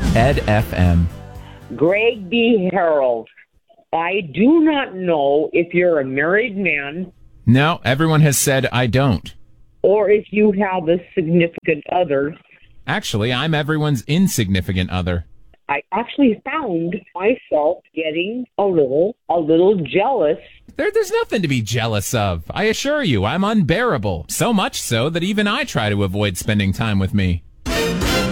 Ed FM. Greg B. Harold, I do not know if you're a married man No, everyone has said I don't. or if you have a significant other. Actually, I'm everyone's insignificant other. I actually found myself getting a little jealous. There's nothing to be jealous of. I assure you, I'm unbearable. So much so that even I try to avoid spending time with me.